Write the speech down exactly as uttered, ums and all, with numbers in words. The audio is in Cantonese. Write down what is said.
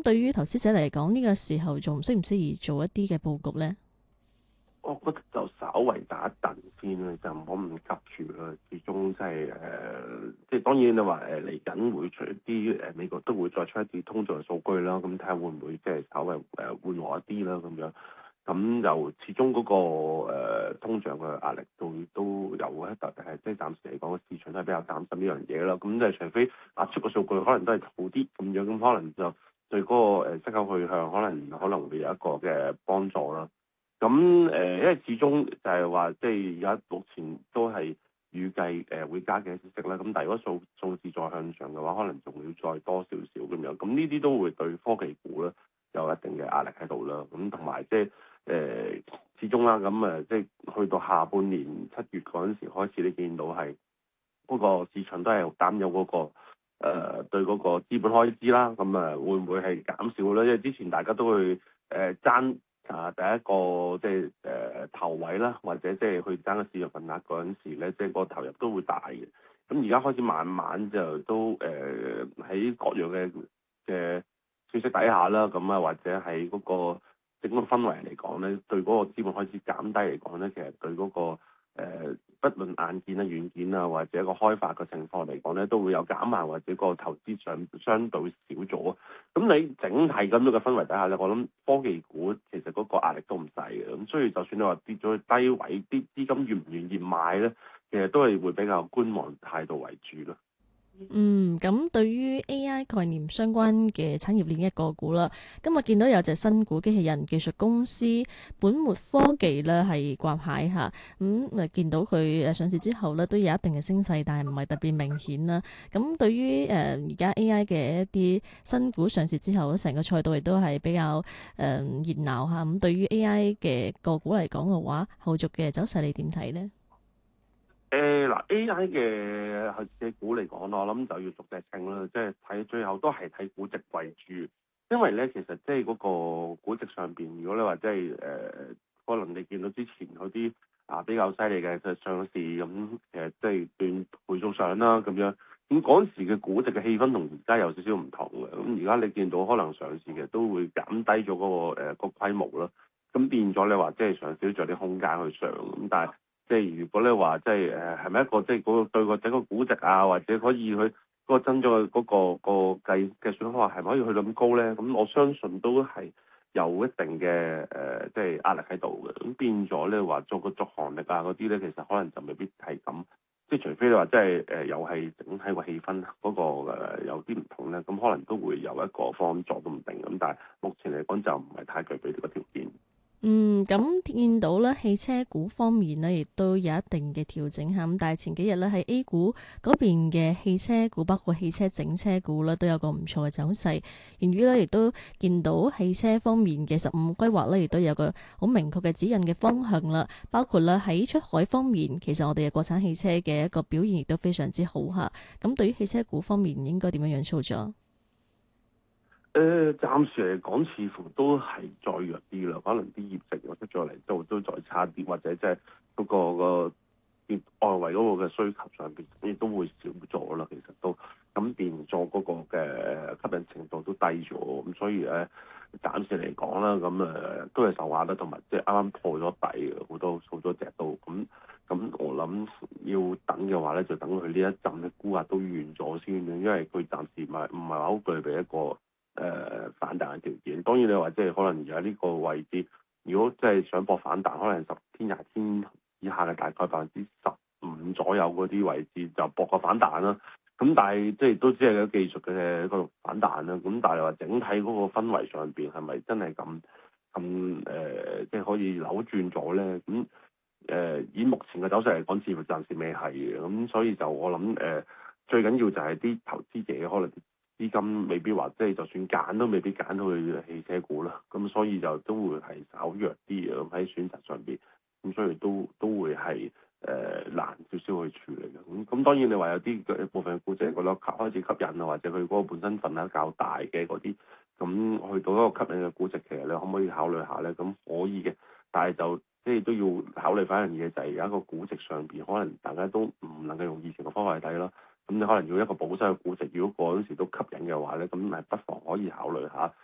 對於投資者嚟講，呢、這個時候仲適唔適宜做一啲嘅佈局咧？ 我覺得就稍為打一陣先啦，就唔好咁急住啦。始終即係誒，即係當然你話誒嚟緊會出一啲誒、呃、美國都會再出一啲通脹數據啦，咁睇下會唔會即係稍微誒緩和一啲啦咁樣。咁就始終嗰、那個、呃、通脹嘅壓力都都有一特別係即係暫時嚟講，個市場都係比較擔心呢樣嘢啦。咁即係除非壓出個數據可能都係好啲咁樣，咁可能就對嗰個誒息口去向可能可能會有一個嘅幫助啦。咁誒、呃，因為始終就係話，即係而家目前都係預計誒、呃、會加嘅息息啦。咁但係如果數數字再向上嘅話，可能仲要再多少少咁樣。咁呢啲都會對科技股咧有一定嘅壓力喺度啦。咁同埋即係誒，始終啦，咁誒即係去到下半年七月嗰陣時開始，你見到係嗰個市場都係擔憂嗰個誒、呃、對嗰個資本開支啦。咁誒會唔會係減少咧？因為之前大家都會誒爭。呃啊！第一個即係誒頭位啦，或者即係去爭個市場份額嗰陣時咧，即係個投入都會大嘅。咁而家開始慢慢就都誒喺、呃、各樣嘅嘅消息底下啦，咁啊或者喺嗰個整個氛圍嚟講咧，對嗰個資本開始減低嚟講咧，其實對嗰、嗰個誒，不論硬件啊、軟件啊，或者一個開發嘅情況嚟講咧，都會有減慢或者個投資上相對少咗。咁你整體咁樣嘅氛圍底下咧，我諗科技股其實嗰個壓力都唔細嘅。咁所以就算你話跌咗去低位，啲資金願唔願意買咧，其實都係會比較觀望態度為主咯。 嗯，咁對於 A I 概念相關嘅產業鏈嘅個股啦，今日見到有隻新股機器人技術公司本末科技咧係掛牌嚇，咁誒見到佢誒上市之後咧都有一定嘅升勢，但係唔係特別明顯啦。咁對於誒而家 A I 嘅一啲新股上市之後，成個賽道亦都係比較誒、呃、熱鬧嚇。咁對於 A I 嘅個股嚟講嘅話，後續嘅走勢你點睇呢？ 誒嗱、呃、A I 嘅嘅股嚟講，我諗就要逐隻稱啦，即係睇最後都係睇估值為主，因為咧其實即係嗰個估值上邊，如果你話即係誒，可能你見到之前嗰啲啊比較犀利嘅就上市咁，其實即係斷倍數上啦咁樣，咁嗰陣時嘅估值嘅氣氛同而家有少少唔同嘅，咁而家你見到可能上市嘅都會減低咗嗰、嗰個誒、呃嗰個規模啦，咁變咗你話即係上市都仲有啲空間去上，咁但係。即係如果你話即係誒係咪一個即係嗰個對個整個估值啊，或者可以去嗰個增長嘅嗰個、嗰個計嘅算法係咪可以去到咁高咧？咁我相信都係有一定嘅誒、呃、即係壓力喺度嘅。咁變咗咧話做個續航力啊嗰啲咧，其實可能就未必係咁。即係除非你話即係誒又係整體個氣氛嗰、嗰個、呃、有啲唔同咧，咁可能都會有一個幫助都唔定。咁但係目前嚟講就唔係太具備呢個條件。 嗯，咁見到咧汽車股方面呢，亦都有一定嘅調整嚇。咁但係前幾日咧喺 A 股嗰邊嘅汽車股，包括汽車整車股咧，都有個唔錯嘅走勢。源於咧亦都見到汽車方面嘅十五規劃咧，亦都有個好明確嘅指引嘅方向啦。包括咧喺出海方面，其實我哋嘅國產汽車嘅一個表現亦都非常之好嚇。咁對於汽車股方面，應該點樣樣操作？ 誒、呃，暫時嚟講，似乎都係再弱啲啦。可能啲業績或者再嚟都都再差啲，或者即係嗰個個外圍嗰個嘅需求上邊亦都會少咗啦。其實都咁變咗嗰個嘅吸引程度都低咗。咁所以咧，暫時嚟講啦，咁誒都係受壓啦，同埋即係啱啱破咗底嘅好多好多隻都咁。咁我諗要等嘅話咧，就等佢呢一陣嘅沽壓都完咗先，因為佢暫時唔係唔係話好具備一個。誒、呃、反彈嘅條件，當然你話即係可能而家呢個位置，如果即係想搏反彈，可能十天、廿天以下嘅大概百分之十五左右嗰啲位置就搏個反彈啦。咁但係即係都只係個技術嘅一個反彈啦。咁但係話整體嗰個氛圍上邊係咪真係咁咁誒，即係可以扭轉咗咧？咁誒、呃、以目前嘅走勢嚟講，似乎暫時未係嘅。咁所以就我諗誒、呃，最緊要就係啲投資者可能。資金未必話即係就算揀都未必揀去汽車股啦，咁所以就都會係稍弱啲嘅咁喺選擇上邊，咁所以都都會係誒、呃、難少少去處理嘅。咁咁當然你話有啲部分股值覺得開始吸引啊，或者佢嗰個本身份額較大嘅嗰啲，咁去到一個吸引嘅估值，其實你可唔可以考慮下咧？咁可以嘅，但係就即係都要考慮翻一樣嘢，就係有一個估值上邊，可能大家都唔能夠用以前嘅方法去睇咯。咁你可能要一個保守嘅估值，如果嗰陣時都吸引嘅話咧，咁係不妨可以考慮下